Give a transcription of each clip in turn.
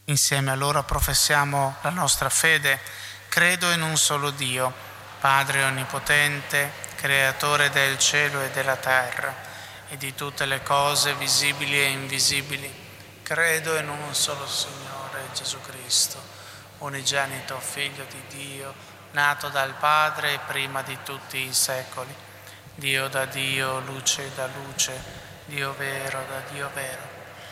Insieme a loro professiamo la nostra fede. Credo in un solo Dio, Padre Onnipotente, Creatore del cielo e della terra e di tutte le cose visibili e invisibili. Credo in un solo Signore, Gesù Cristo, unigenito Figlio di Dio, nato dal Padre prima di tutti i secoli, Dio da Dio, luce da luce, Dio vero da Dio vero,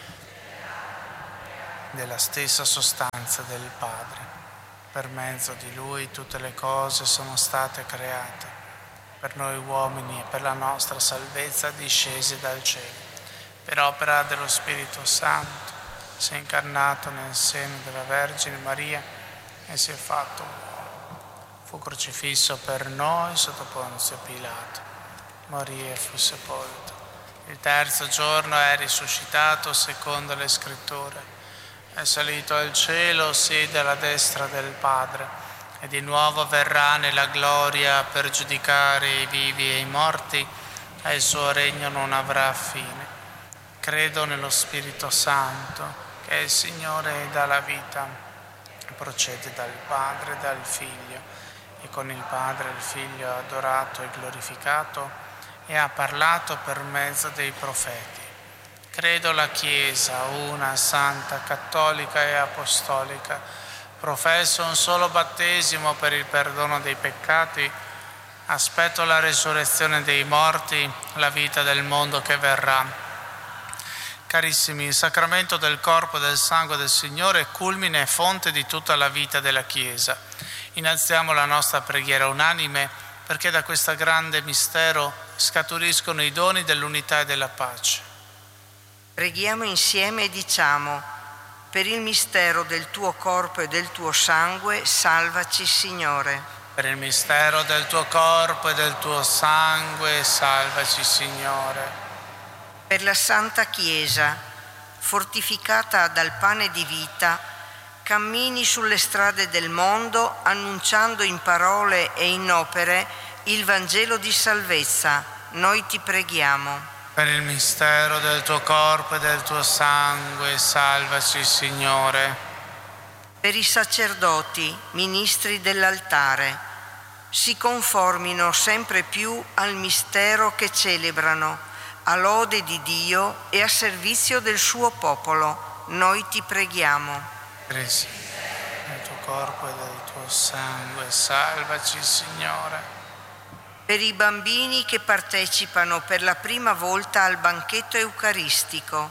della stessa sostanza del Padre. Per mezzo di Lui tutte le cose sono state create, per noi uomini e per la nostra salvezza discese dal cielo. Per opera dello Spirito Santo si è incarnato nel seno della Vergine Maria e si è fatto uomo. Fu crocifisso per noi sotto Ponzio Pilato, morì e fu sepolto. Il terzo giorno è risuscitato secondo le Scritture. È salito al cielo, siede alla destra del Padre e di nuovo verrà nella gloria per giudicare i vivi e i morti e il suo regno non avrà fine. Credo nello Spirito Santo, che è il Signore e dà la vita, procede dal Padre e dal Figlio, e con il Padre e il Figlio ha adorato e glorificato e ha parlato per mezzo dei profeti. Credo alla Chiesa, una, santa, cattolica e apostolica. Professo un solo battesimo per il perdono dei peccati. Aspetto la resurrezione dei morti, la vita del mondo che verrà. Carissimi, il sacramento del corpo e del sangue del Signore è culmine e fonte di tutta la vita della Chiesa. Innalziamo la nostra preghiera unanime perché da questo grande mistero scaturiscono i doni dell'unità e della pace. Preghiamo insieme e diciamo: per il mistero del tuo corpo e del tuo sangue, salvaci, Signore. Per il mistero del tuo corpo e del tuo sangue, salvaci, Signore. Per la Santa Chiesa, fortificata dal pane di vita, cammini sulle strade del mondo annunciando in parole e in opere il Vangelo di salvezza. Noi ti preghiamo. Per il mistero del tuo corpo e del tuo sangue, salvaci, Signore. Per i sacerdoti, ministri dell'altare, si conformino sempre più al mistero che celebrano, a lode di Dio e a servizio del suo popolo. Noi ti preghiamo. Per il del tuo corpo e del tuo sangue, salvaci, Signore. Per i bambini che partecipano per la prima volta al banchetto eucaristico,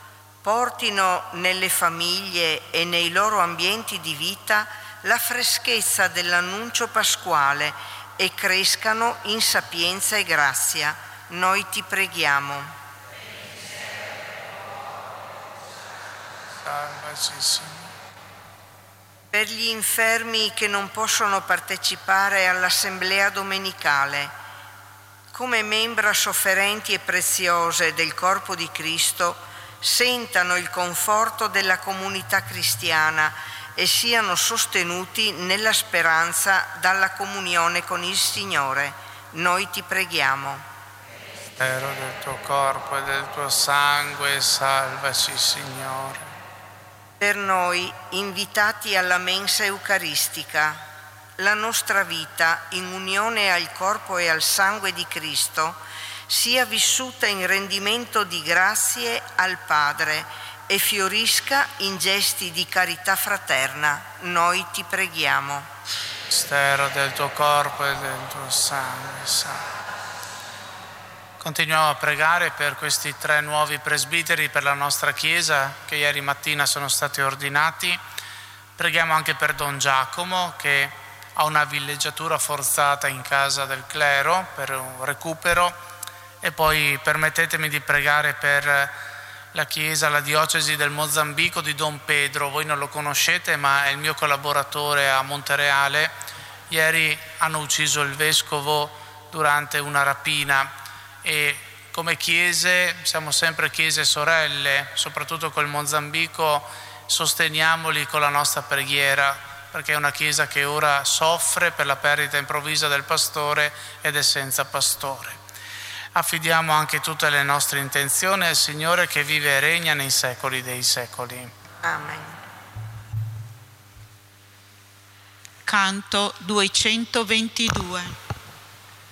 portino nelle famiglie e nei loro ambienti di vita la freschezza dell'annuncio pasquale e crescano in sapienza e grazia. Noi ti preghiamo. Salvaci, Signore. Per gli infermi che non possono partecipare all'assemblea domenicale, come membra sofferenti e preziose del corpo di Cristo, sentano il conforto della comunità cristiana e siano sostenuti nella speranza dalla comunione con il Signore. Noi ti preghiamo. Mistero del tuo corpo e del tuo sangue, salvaci, Signore. Per noi, invitati alla mensa eucaristica, la nostra vita in unione al corpo e al sangue di Cristo sia vissuta in rendimento di grazie al Padre e fiorisca in gesti di carità fraterna. Noi ti preghiamo. Mistero del tuo corpo e del tuo sangue, salvaci. Continuiamo a pregare per questi 3 nuovi presbiteri per la nostra Chiesa che ieri mattina sono stati ordinati. Preghiamo anche per Don Giacomo che ha una villeggiatura forzata in casa del clero per un recupero, e poi permettetemi di pregare per la Chiesa, la diocesi del Mozambico di Don Pedro. Voi non lo conoscete, ma è il mio collaboratore a Montereale. Ieri hanno ucciso il vescovo durante una rapina. E come chiese, siamo sempre chiese sorelle, soprattutto col Mozambico, sosteniamoli con la nostra preghiera, perché è una chiesa che ora soffre per la perdita improvvisa del pastore ed è senza pastore. Affidiamo anche tutte le nostre intenzioni al Signore che vive e regna nei secoli dei secoli. Amen. Canto 222.